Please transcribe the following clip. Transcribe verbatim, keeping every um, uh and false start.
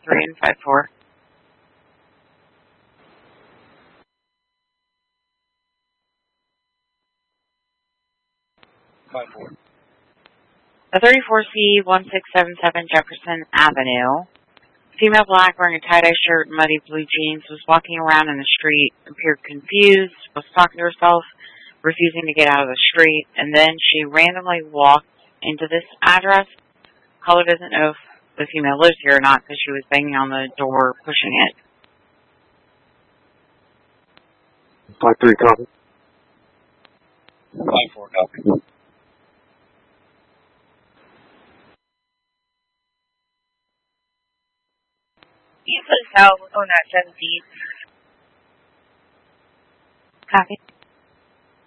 three and five four. five four. The thirty-four C one six seven seven Jefferson Avenue. Female black wearing a tie-dye shirt and muddy blue jeans was walking around in the street, appeared confused, was talking to herself, refusing to get out of the street, and then she randomly walked into this address. Caller doesn't know if the female lives here or not because she was banging on the door, pushing it. five three copy. five four copy. You put south on that seventeenth. Copy.